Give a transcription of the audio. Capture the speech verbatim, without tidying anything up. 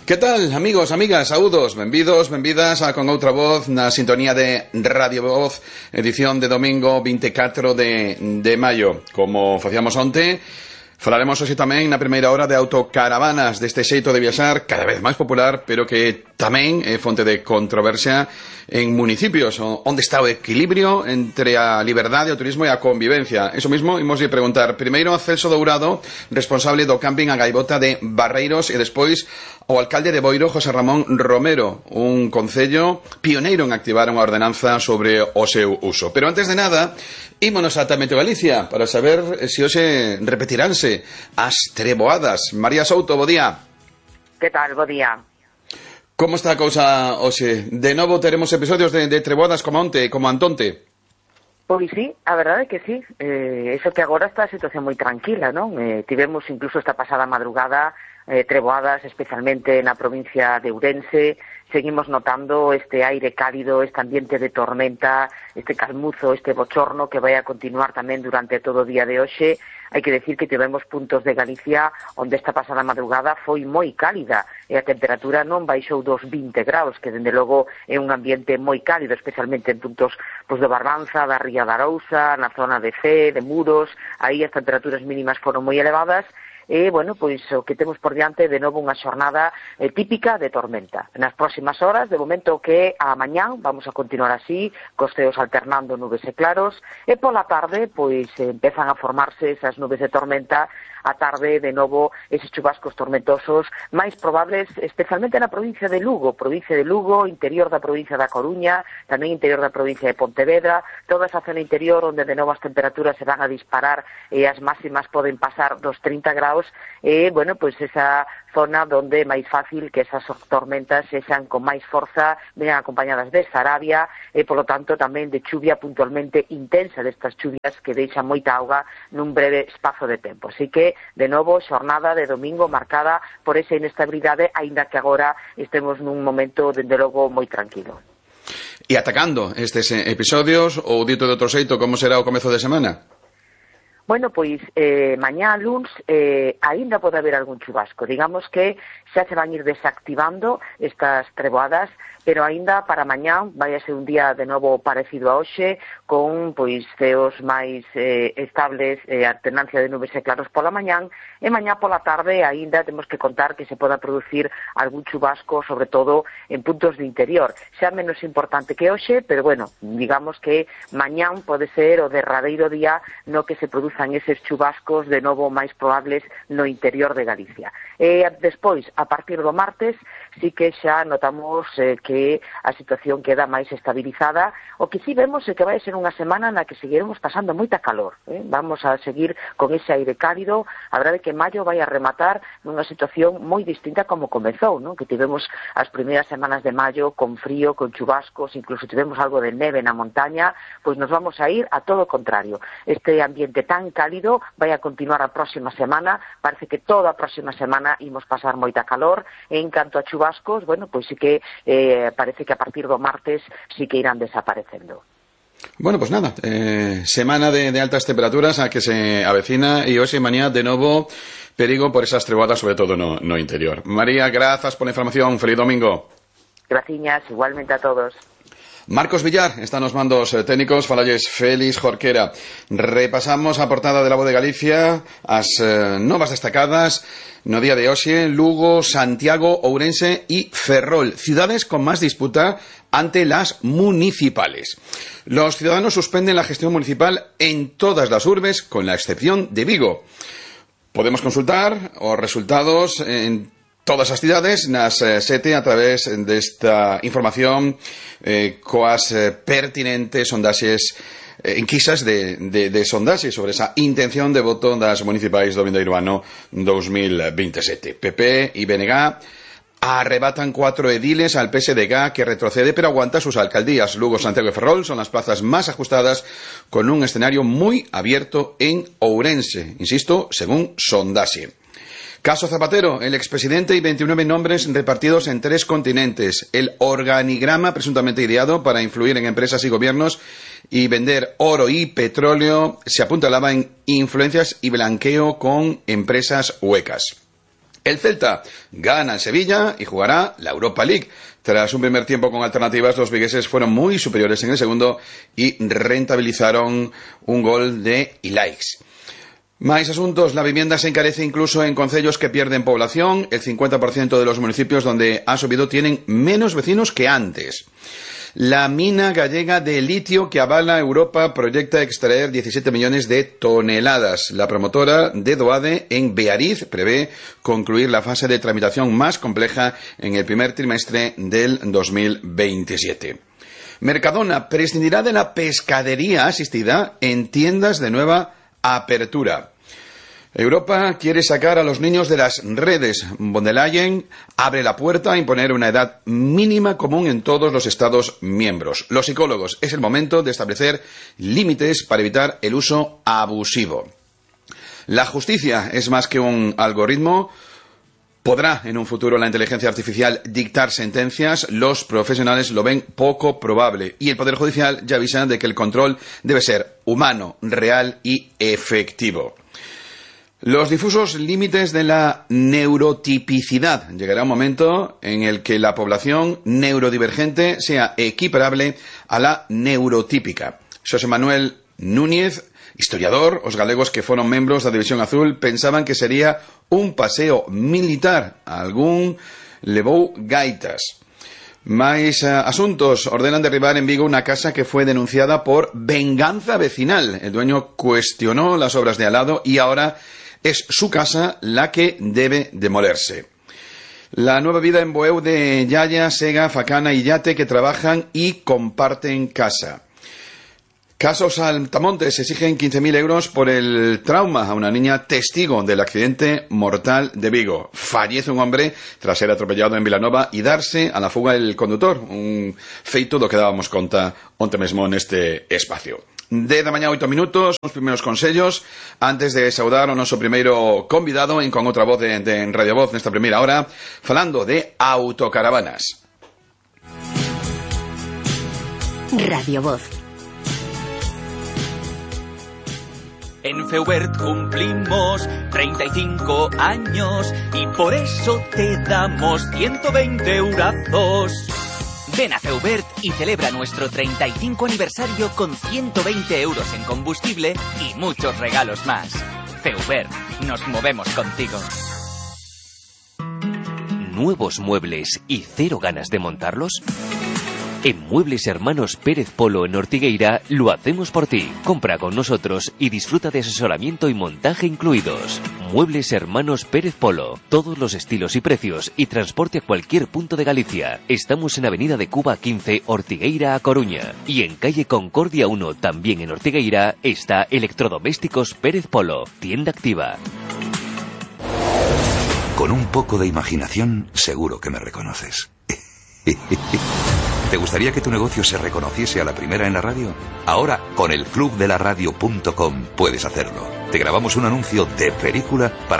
Que tal, amigos, amigas, saúdos, benvidos, benvidas a Con Outra Voz na sintonía de Radio Voz, edición de domingo veinticuatro de, de maio. Como facíamos onte, falaremos hoxe tamén na primeira hora de autocaravanas, deste xeito de viaxar cada vez máis popular, pero que tamén é fonte de controversia en municipios onde está o equilibrio entre a liberdade, o turismo e a convivencia. Eso mismo, imos lle preguntar primeiro a Celso Dourado, responsable do camping A Gaivota de Barreiros, e despois ao alcalde de Boiro, José Ramón Romero, un concello pioneiro en activar unha ordenanza sobre o seu uso. Pero antes de nada, ímonos ata Meteo Galicia para saber se hoxe repetiránse as treboadas. María Souto, bo día. Que tal, bo día. Como está a cousa hoxe? De novo teremos episodios de, de treboadas como onte, como antonte? Pois sí, a verdade é que sí. Eh, eso que agora está a situación moi tranquila, non? Eh, tivemos incluso esta pasada madrugada eh, treboadas, especialmente na provincia de Ourense. Seguimos notando este aire cálido, este ambiente de tormenta, este calmuzo, este bochorno que vai a continuar tamén durante todo o día de hoxe. Hai que decir que tivemos puntos de Galicia onde esta pasada madrugada foi moi cálida e a temperatura non baixou dos vinte graus, que dende logo é un ambiente moi cálido, especialmente en puntos pois, de Barbanza, da Ría da Arousa, na zona de Cee, de Muros. Aí as temperaturas mínimas foron moi elevadas. E, bueno, pois o que temos por diante de novo unha xornada eh, típica de tormenta. Nas próximas horas, de momento que a mañán vamos a continuar así, cos ceos alternando nubes e claros, e pola tarde, pois empezan a formarse esas nubes de tormenta, a tarde, de novo, eses chubascos tormentosos máis probables, especialmente na provincia de Lugo, provincia de Lugo, interior da provincia da Coruña, tamén interior da provincia de Pontevedra, toda esa zona interior onde de novo as temperaturas se van a disparar e as máximas poden pasar dos trinta graus, e, bueno, pois esa zona onde é máis fácil que esas tormentas sexan con máis forza, vengan acompañadas de sarabia e, polo tanto, tamén de chuvia puntualmente intensa, destas chuvias que deixan moita auga nun breve espazo de tempo. Así que, de novo, xornada de domingo marcada por esa inestabilidade, aínda que agora estemos nun momento, dende logo, moi tranquilo. E atacando estes episodios, ou dito de outro xeito, como será o comezo de semana? Bueno, pois, eh, mañá luns eh, aínda pode haber algún chubasco. Digamos que xa se van ir desactivando estas treboadas, pero aínda para mañá vai a ser un día de novo parecido a hoxe, con pois ceos máis eh, estables, eh, alternancia de nubes e claros pola mañán, e mañá pola tarde aínda temos que contar que se poda producir algún chubasco, sobre todo en puntos de interior. Xa menos importante que hoxe, pero bueno, digamos que mañán pode ser o derradeiro día no que se produzan eses chubascos de novo máis probables no interior de Galicia. E despois, a partir do martes, sí que xa notamos eh, que a situación queda máis estabilizada. O que sí vemos é que vai ser unha semana na que seguiremos pasando moita calor. Eh? Vamos a seguir con ese aire cálido. A verdade é que maio vai a rematar nunha situación moi distinta como comezou, non? Que tivemos as primeiras semanas de maio con frío, con chubascos, incluso tivemos algo de neve na montaña, pois nos vamos a ir a todo o contrario. Este ambiente tan cálido vai a continuar a próxima semana. Parece que toda a próxima semana imos pasar moita calor. E en canto a chubascos, bueno, pois sí que eh, parece que a partir do martes sí que irán desaparecendo. Bueno, pues nada, eh, semana de, de altas temperaturas a que se avecina, e hoxe e mañá de novo perigo por esas treboadas, sobre todo no, no interior. María, grazas por la información, feliz domingo. Graciñas, igualmente a todos. Marcos Villar está nos mandos técnicos, falalles Félix Jorquera. Repasamos a portada de La Voz de Galicia, as eh, novas destacadas no día de hoxe: Lugo, Santiago, Ourense y Ferrol, ciudades con más disputa ante las municipales. Los ciudadanos suspenden la gestión municipal en todas las urbes, con la excepción de Vigo. Podemos consultar os resultados en todas as cidades nas eh, sete a través desta información eh, coas eh, pertinentes sondaxes, eh, enquisas de, de, de sondaxes sobre esa intención de voto das municipais do vindeiro ano dos mil veintisiete. P P e B N G arrebatan cuatro ediles al P S D G, que retrocede pero aguanta sus alcaldías. Lugo, Santiago y Ferrol son las plazas más ajustadas, con un escenario muy abierto en Ourense, insisto, según sondaxe. Caso Zapatero, el expresidente y veintinueve nombres repartidos en tres continentes. El organigrama presuntamente ideado para influir en empresas y gobiernos y vender oro y petróleo se apuntalaba en influencias y blanqueo con empresas huecas. El Celta gana en Sevilla y jugará la Europa League. Tras un primer tiempo con alternativas, los vigueses fueron muy superiores en el segundo y rentabilizaron un gol de Ilaix. Más asuntos. La vivienda se encarece incluso en concellos que pierden población. El cincuenta por ciento de los municipios donde ha subido tienen menos vecinos que antes. La mina gallega de litio que avala Europa proyecta extraer diecisiete millones de toneladas. La promotora de Doade en Beariz prevé concluir la fase de tramitación más compleja en el primer trimestre del dos mil veintisiete. Mercadona prescindirá de la pescadería asistida en tiendas de nueva apertura. Europa quiere sacar a los niños de las redes. Von der Leyen abre la puerta a imponer una edad mínima común en todos los Estados miembros. Los psicólogos, es el momento de establecer límites para evitar el uso abusivo. La justicia es más que un algoritmo. ¿Podrá en un futuro la inteligencia artificial dictar sentencias? Los profesionales lo ven poco probable y el Poder Judicial ya avisa de que el control debe ser humano, real y efectivo. Los difusos límites de la neurotipicidad. Llegará un momento en el que la población neurodivergente sea equiparable a la neurotípica. José Manuel Núñez, historiador, os galegos que fueron miembros da División Azul pensaban que sería un paseo militar. Algún levou gaitas. Máis uh, asuntos. Ordenan derribar en Vigo una casa que fue denunciada por venganza vecinal. El dueño cuestionó las obras de al lado y ahora es su casa la que debe demolerse. La nueva vida en Boeu de Yaya, Sega, Facana y Yate que trabajan y comparten casa. Casos Altamontes exigen quince mil euros por el trauma a una niña testigo del accidente mortal de Vigo. Fallece un hombre tras ser atropellado en Vilanova y darse a la fuga el conductor. Un feito do que dábamos conta onte mesmo neste espacio. De da mañá oito minutos, os primeiros consellos antes de saudar o noso primeiro convidado en con outra voz de, de en Radio Voz nesta primeira hora, falando de autocaravanas. Radio Voz. En Feubert cumplimos treinta y cinco años y por eso te damos ciento veinte eurazos. Ven a Feubert y celebra nuestro treinta y cinco aniversario con ciento veinte euros en combustible y muchos regalos más. Feubert, nos movemos contigo. ¿Nuevos muebles y cero ganas de montarlos? En Muebles Hermanos Pérez Polo en Ortigueira lo hacemos por ti. Compra con nosotros y disfruta de asesoramiento y montaje incluidos. Muebles Hermanos Pérez Polo. Todos los estilos y precios y transporte a cualquier punto de Galicia. Estamos en Avenida de Cuba quince, Ortigueira a Coruña. Y en Calle Concordia uno, también en Ortigueira, está Electrodomésticos Pérez Polo. Tienda activa. Con un poco de imaginación, seguro que me reconoces. ¿Te gustaría que tu negocio se reconociese a la primera en la radio? Ahora, con el club de la radio punto com puedes hacerlo. Te grabamos un anuncio de película para